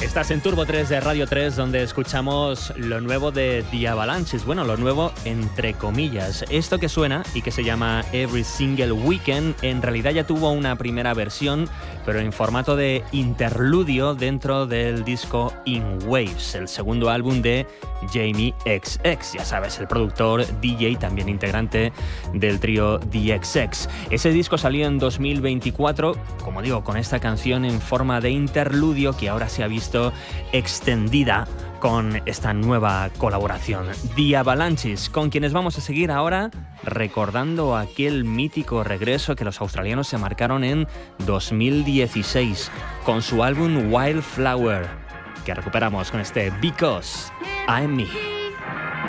Estás en Turbo 3 de Radio 3, donde escuchamos lo nuevo de The Avalanches. Bueno, lo nuevo entre comillas. Esto que suena y que se llama Every Single Weekend, en realidad ya tuvo una primera versión, pero en formato de interludio dentro del disco In Waves, el segundo álbum de Jamie XX. Ya sabes, el productor, DJ, también integrante del trío The XX. Ese disco salió en 2024, como digo, con esta canción en forma de interludio que ahora se ha visto extendida con esta nueva colaboración. The Avalanches, con quienes vamos a seguir ahora recordando aquel mítico regreso que los australianos se marcaron en 2016 con su álbum Wildflower, que recuperamos con este Because I'm Me.